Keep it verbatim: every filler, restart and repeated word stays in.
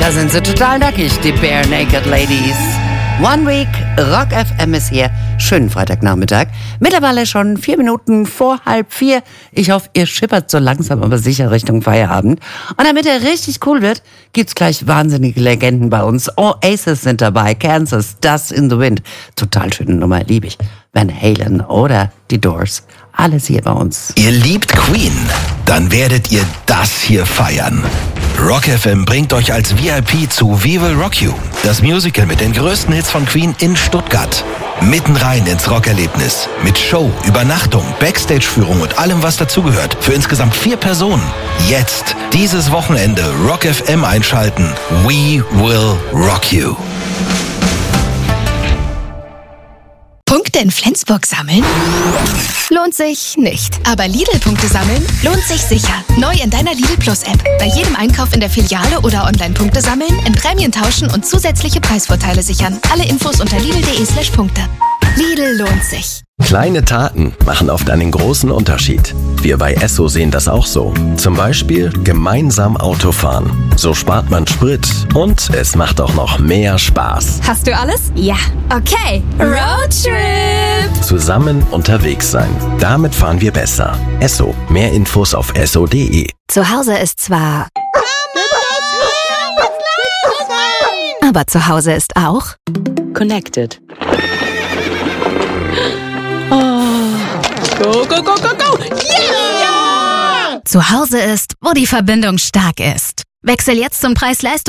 Da sind sie total nackig, die Bare Naked Ladies. One Week, Rock F M ist hier. Schönen Freitagnachmittag. Mittlerweile schon vier Minuten vor halb vier. Ich hoffe, ihr schippert so langsam aber sicher Richtung Feierabend. Und damit er richtig cool wird, gibt's gleich wahnsinnige Legenden bei uns. Oasis sind dabei, Kansas, Dust in the Wind. Total schöne Nummer, liebe ich. Van Halen oder die Doors. Alles hier bei uns. Ihr liebt Queen? Dann werdet ihr das hier feiern. Rock F M bringt euch als V I P zu We Will Rock You, das Musical mit den größten Hits von Queen in Stuttgart. Mitten rein ins Rockerlebnis. Mit Show, Übernachtung, Backstage-Führung und allem, was dazugehört. Für insgesamt vier Personen. Jetzt, dieses Wochenende, Rock F M einschalten. We Will Rock You. Punkte in Flensburg sammeln? Lohnt sich nicht. Aber Lidl-Punkte sammeln lohnt sich sicher. Neu in deiner Lidl Plus-App. Bei jedem Einkauf in der Filiale oder online Punkte sammeln, in Prämien tauschen und zusätzliche Preisvorteile sichern. Alle Infos unter lidl.de slash Punkte. Lidl lohnt sich. Kleine Taten machen oft einen großen Unterschied. Wir bei Esso sehen das auch so. Zum Beispiel gemeinsam Auto fahren. So spart man Sprit und es macht auch noch mehr Spaß. Hast du alles? Ja. Okay. Roadtrip! Zusammen unterwegs sein. Damit fahren wir besser. Esso. Mehr Infos auf esso punkt de. Zu Hause ist zwar... Aber zu Hause ist auch... Connected. Go, go, go, go, go! Yeah! Zu Hause ist, wo die Verbindung stark ist. Wechsel jetzt zum Preis-Leistungs-